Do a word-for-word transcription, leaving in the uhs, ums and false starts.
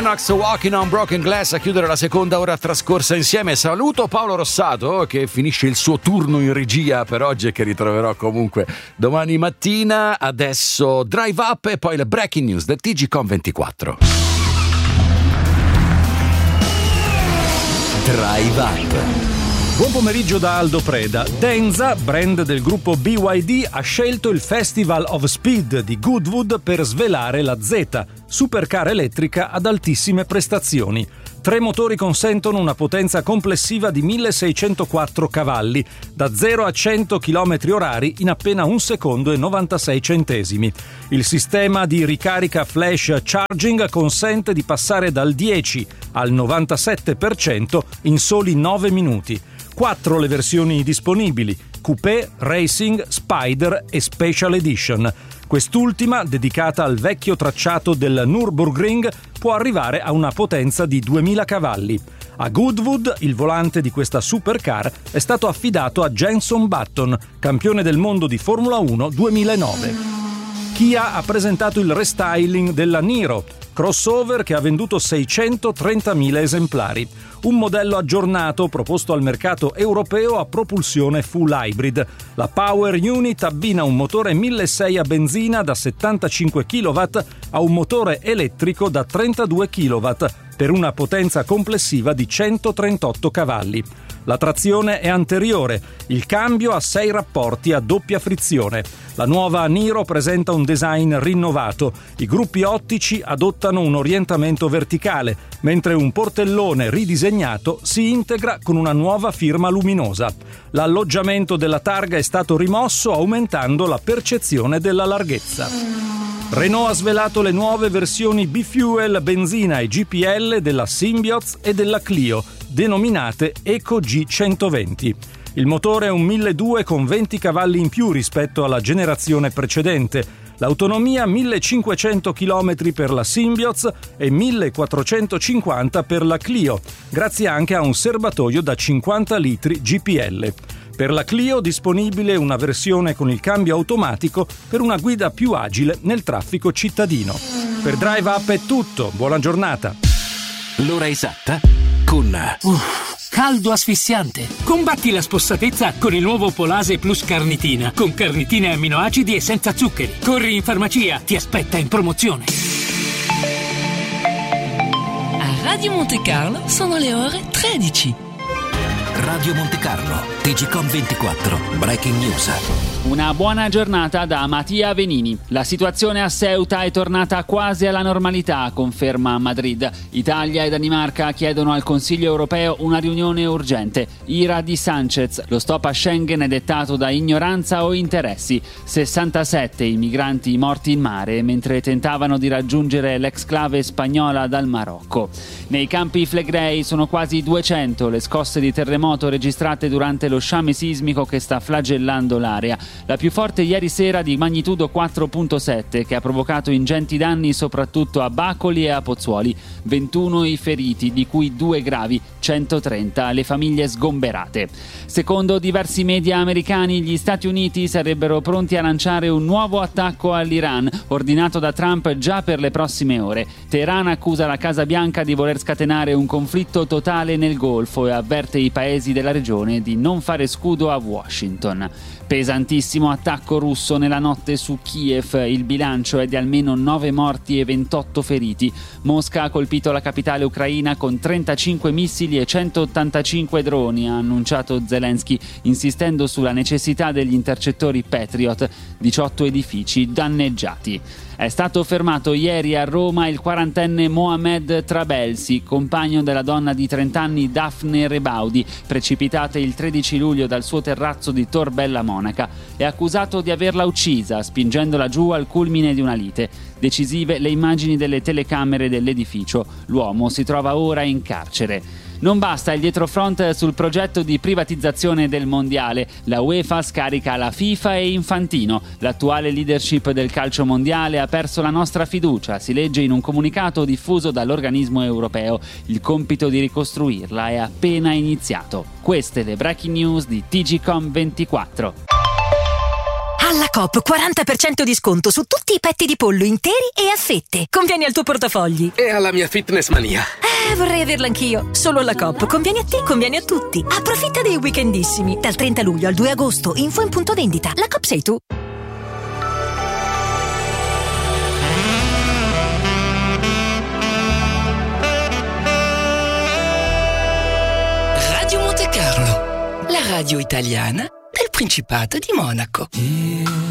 Lennox, Walking on Broken Glass, a chiudere la seconda ora trascorsa insieme. Saluto Paolo Rossato che finisce il suo turno in regia per oggi e che ritroverò comunque domani mattina. Adesso Drive Up e poi le breaking news del T G Com ventiquattro. Drive Up. Buon pomeriggio da Aldo Preda. Denza, brand del gruppo B Y D, ha scelto il Festival of Speed di Goodwood per svelare la Z, supercar elettrica ad altissime prestazioni. Tre motori consentono una potenza complessiva di milleseicentoquattro cavalli, da zero a cento chilometri orari in appena un secondo e novantasei centesimi. Il sistema di ricarica flash charging consente di passare dal dieci al novantasette per cento in soli nove minuti. Quattro le versioni disponibili: Coupé, Racing, Spider e Special Edition. Quest'ultima, dedicata al vecchio tracciato del Nürburgring, può arrivare a una potenza di duemila cavalli. A Goodwood il volante di questa supercar è stato affidato a Jenson Button, campione del mondo di Formula uno duemilanove. Kia ha presentato il restyling della Niro, crossover che ha venduto seicentotrentamila esemplari. Un modello aggiornato proposto al mercato europeo a propulsione full hybrid. La Power Unit abbina un motore milleseicento a benzina da settantacinque chilowatt a un motore elettrico da trentadue chilowatt per una potenza complessiva di centotrentotto cavalli. La trazione è anteriore, il cambio ha sei rapporti a doppia frizione. La nuova Niro presenta un design rinnovato, i gruppi ottici adottano un orientamento verticale, mentre un portellone ridisegnato si integra con una nuova firma luminosa. L'alloggiamento della targa è stato rimosso aumentando la percezione della larghezza. Renault ha svelato le nuove versioni B-Fuel, benzina e G P L della Symbioz e della Clio, denominate Eco G centoventi. Il motore è un milleduecento con venti cavalli in più rispetto alla generazione precedente. L'autonomia millecinquecento chilometri per la Symbioz e millequattrocentocinquanta per la Clio, grazie anche a un serbatoio da cinquanta litri G P L. Per la Clio disponibile una versione con il cambio automatico per una guida più agile nel traffico cittadino. Per Drive Up è tutto, buona giornata. L'ora esatta con Uff, caldo asfissiante. Combatti la spossatezza con il nuovo Polase Plus Carnitina, con carnitine e amminoacidi e senza zuccheri. Corri in farmacia, ti aspetta in promozione. A Radio Monte Carlo sono le ore tredici. Radio Monte Carlo, T G Com ventiquattro, Breaking News. Una buona giornata da Mattia Venini. La situazione a Ceuta è tornata quasi alla normalità, conferma Madrid. Italia e Danimarca chiedono al Consiglio europeo una riunione urgente. Ira di Sanchez. Lo stop a Schengen è dettato da ignoranza o interessi. sessantasette i migranti morti in mare mentre tentavano di raggiungere l'exclave spagnola dal Marocco. Nei campi Flegrei sono quasi duecento le scosse di terremoto registrate durante lo sciame sismico che sta flagellando l'area. La più forte ieri sera di magnitudo quattro virgola sette che ha provocato ingenti danni soprattutto a Bacoli e a Pozzuoli. ventuno i feriti, di cui due gravi, centotrenta le famiglie sgomberate. Secondo diversi media americani, gli Stati Uniti sarebbero pronti a lanciare un nuovo attacco all'Iran, ordinato da Trump già per le prossime ore. Teheran accusa la Casa Bianca di voler scatenare un conflitto totale nel Golfo e avverte i paesi della regione di non fare scudo a Washington. Pesantissimo attacco russo nella notte su Kiev, il bilancio è di almeno nove morti e ventotto feriti. Mosca ha colpito la capitale ucraina con trentacinque missili e centottantacinque droni, ha annunciato Zelensky, insistendo sulla necessità degli intercettori Patriot, diciotto edifici danneggiati. È stato fermato ieri a Roma il quarantenne Mohamed Trabelsi, compagno della donna di trenta anni Daphne Rebaudi, precipitata il tredici luglio dal suo terrazzo di Tor Bella Monaca. È accusato di averla uccisa, spingendola giù al culmine di una lite. Decisive le immagini delle telecamere dell'edificio. L'uomo si trova ora in carcere. Non basta il dietrofront sul progetto di privatizzazione del mondiale. La UEFA scarica la FIFA e Infantino. L'attuale leadership del calcio mondiale ha perso la nostra fiducia, si legge in un comunicato diffuso dall'organismo europeo. Il compito di ricostruirla è appena iniziato. Queste le breaking news di T G Com ventiquattro. Alla Coop quaranta per cento di sconto su tutti i petti di pollo interi e a fette. Conviene al tuo portafogli. E alla mia fitness mania. Eh, vorrei averla anch'io. Solo alla Coop. Conviene a te, conviene a tutti. Approfitta dei weekendissimi. Dal trenta luglio al due agosto. Info in punto vendita. La Coop sei tu. Radio Monte Carlo, la radio italiana del Principato di Monaco.